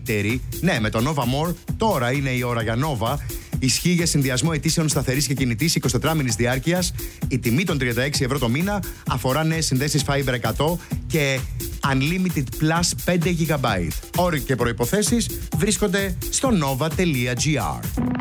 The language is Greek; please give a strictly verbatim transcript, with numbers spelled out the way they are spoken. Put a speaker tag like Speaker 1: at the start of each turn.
Speaker 1: καλύτερη. Ναι, με το Nova More τώρα είναι η ώρα για Nova. Ισχύει για συνδυασμό αιτήσεων σταθερής και κινητής εικοσιτετράμινης διάρκειας. Η τιμή των τριάντα έξι ευρώ το μήνα αφορά νέες συνδέσεις Fiber εκατό και Unlimited Plus πέντε τζι μπι. Όροι και προϋποθέσεις βρίσκονται στο nova τελεία gr.